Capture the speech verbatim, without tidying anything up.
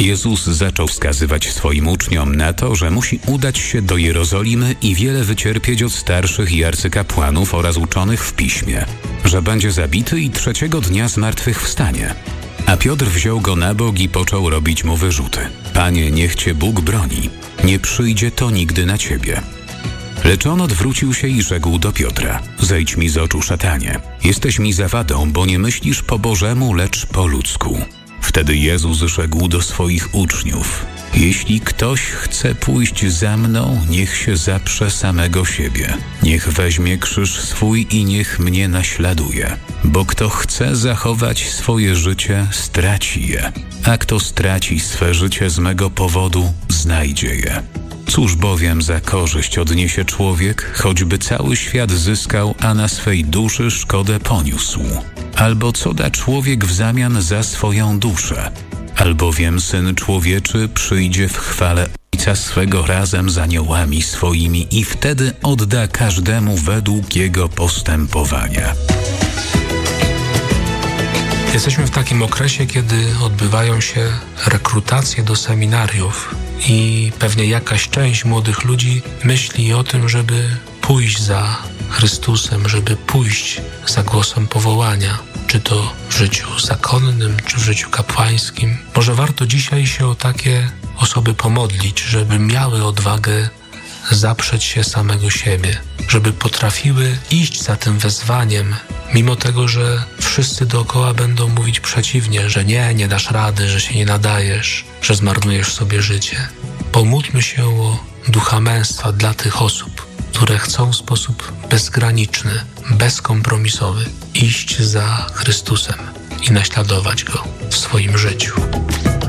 Jezus zaczął wskazywać swoim uczniom na to, że musi udać się do Jerozolimy i wiele wycierpieć od starszych i arcykapłanów oraz uczonych w piśmie, że będzie zabity i trzeciego dnia zmartwychwstanie. A Piotr wziął go na bok i począł robić mu wyrzuty. Panie, niech cię Bóg broni, nie przyjdzie to nigdy na ciebie. Lecz on odwrócił się i rzekł do Piotra: zejdź mi z oczu, szatanie, jesteś mi zawadą, bo nie myślisz po Bożemu, lecz po ludzku. Wtedy Jezus rzekł do swoich uczniów: jeśli ktoś chce pójść za mną, niech się zaprze samego siebie. Niech weźmie krzyż swój i niech mnie naśladuje. Bo kto chce zachować swoje życie, straci je. A kto straci swe życie z mego powodu, znajdzie je. Cóż bowiem za korzyść odniesie człowiek, choćby cały świat zyskał, a na swej duszy szkodę poniósł? Albo co da człowiek w zamian za swoją duszę? Albowiem Syn Człowieczy przyjdzie w chwale Ojca swego razem z aniołami swoimi i wtedy odda każdemu według jego postępowania. Jesteśmy w takim okresie, kiedy odbywają się rekrutacje do seminariów i pewnie jakaś część młodych ludzi myśli o tym, żeby pójść za Chrystusem, żeby pójść za głosem powołania, czy to w życiu zakonnym, czy w życiu kapłańskim. Może warto dzisiaj się o takie osoby pomodlić, żeby miały odwagę zaprzeć się samego siebie, żeby potrafiły iść za tym wezwaniem, mimo tego, że wszyscy dookoła będą mówić przeciwnie, że nie, nie dasz rady, że się nie nadajesz, że zmarnujesz sobie życie. Pomódlmy się o ducha męstwa dla tych osób, które chcą w sposób bezgraniczny, bezkompromisowy iść za Chrystusem i naśladować Go w swoim życiu.